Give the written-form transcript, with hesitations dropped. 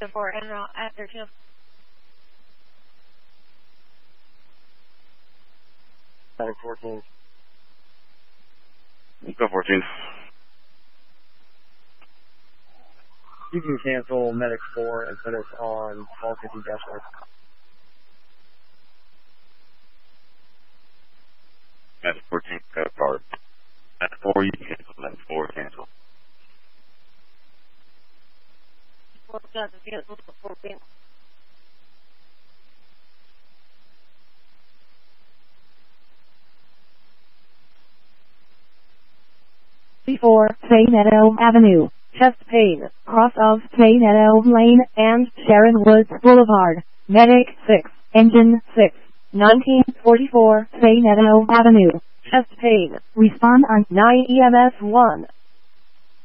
4 en route at 13. Medic 14. Go 14. You can cancel Medic 4 and put us on 1250 Dashboard. Medic 14, got a card. Medic 4, you cancel. Medic 4, cancel. 4 doesn't cancel to 14. Before Sayneto Avenue, chest pain, cross of Sayneto Lane and Sharon Woods Boulevard, Medic 6, Engine 6, 1944 Sayneto Avenue, chest pain, respond on 9 EMS 1.